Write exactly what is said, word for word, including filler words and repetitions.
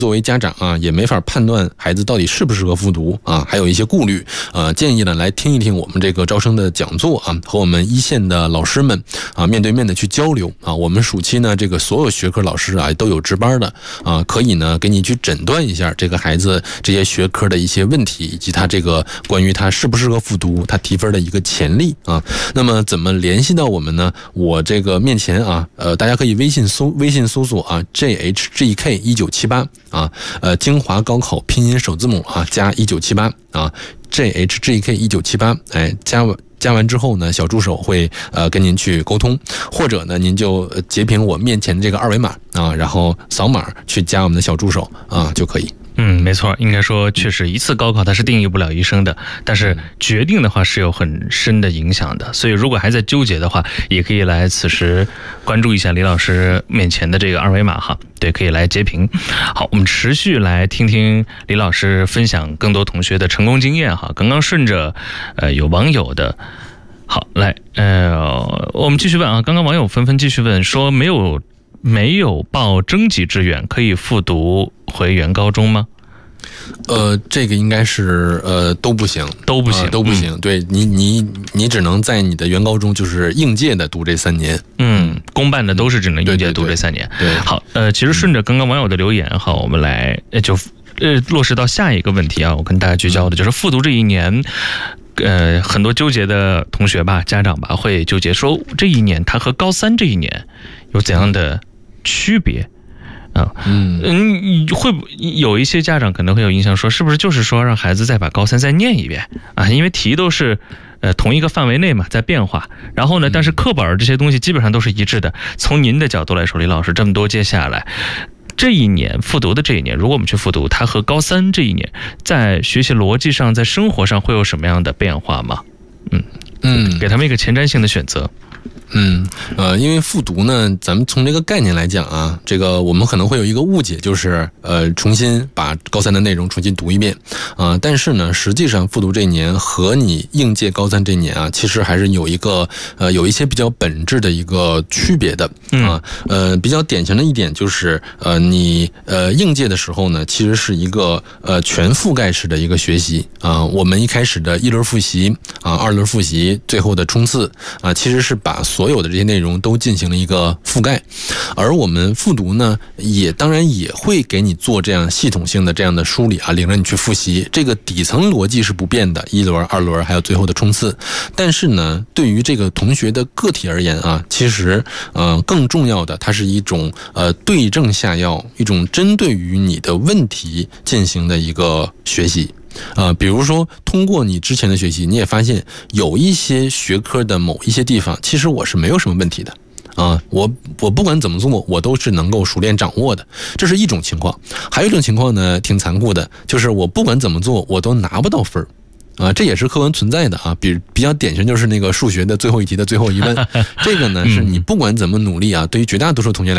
作为家长啊，也没法判断孩子到底适不适合复读啊，还有一些顾虑，呃，建议呢来听一听我们这个招生的讲座啊，和我们一线的老师们啊面对面的去交流啊。我们暑期呢，这个所有学科老师啊都有值班的啊，可以呢给你去诊断一下这个孩子这些学科的一些问题，以及他这个关于他适不适合复读，他提分的一个潜力啊。那么怎么联系到我们呢？我这个面前啊，呃，大家可以微信搜微信搜索啊 J H G K 一九七八。啊，呃，京华高考拼音首字母啊，加一九七八啊 ，J H G K 一九七八，哎，加完加完之后呢，小助手会呃跟您去沟通，或者呢，您就截屏我面前的这个二维码啊，然后扫码去加我们的小助手啊就可以。 嗯，没错，应该说确实一次高考它是定义不了一生的，但是决定的话是有很深的影响的，所以如果还在纠结的话，也可以来此时关注一下李老师面前的这个二维码哈，对，可以来截屏。好，我们持续来听听李老师分享更多同学的成功经验哈。刚刚顺着呃有网友的。好，来，呃，我们继续问啊，刚刚网友纷纷继续问说，没有没有报征集志愿可以复读回原高中吗？ 呃，这个应该是呃都不行， 都不行， 呃、都不行。嗯、对你，你你只能在你的原高中就是应届的读这三年。嗯， 公办的都是只能应届读这三年。 对，对对好，呃，其实顺着刚刚网友的留言哈，我们来就呃落实到下一个问题啊，我跟大家聚焦的就是复读这一年。呃，很多纠结的同学吧，家长吧，会纠结说这一年他和高三这一年有怎样的区别啊？嗯嗯，会有一些家长可能会有印象说，是不是就是说让孩子再把高三再念一遍啊？因为题都是呃同一个范围内嘛，在变化。然后呢，但是课本这些东西基本上都是一致的。从您的角度来说，李老师这么多接下来。这一年复读的这一年，如果我们去复读，它和高三这一年在学习逻辑上，在生活上会有什么样的变化吗？嗯嗯，给他们一个前瞻性的选择。 嗯，呃，因为复读呢，咱们从这个概念来讲啊，这个我们可能会有一个误解，就是呃，重新把高三的内容重新读一遍啊、呃。但是呢，实际上复读这一年和你应届高三这一年啊，其实还是有一个呃，有一些比较本质的一个区别的啊。呃，比较典型的一点就是呃，你呃应届的时候呢，其实是一个呃全覆盖式的一个学习啊。我们一开始的一轮复习啊，二轮复习，最后的冲刺啊，其实是把所有的这些内容都进行了一个覆盖，而我们复读呢，也当然也会给你做这样系统性的这样的梳理啊，领着你去复习，这个底层逻辑是不变的，一轮、二轮还有最后的冲刺。但是呢，对于这个同学的个体而言啊，其实呃更重要的，它是一种呃对症下药，一种针对于你的问题进行的一个学习。啊、呃，比如说通过你之前的学习，你也发现有一些学科的某一些地方，其实我是没有什么问题的。啊，我我不管怎么做，我都是能够熟练掌握的，这是一种情况。还有一种情况呢，挺残酷的，就是我不管怎么做，我都拿不到分儿。啊，这也是客观存在的啊，比比较典型就是那个数学的最后一题的最后一问，这个呢是你不管怎么努力啊，对于绝大多数同学来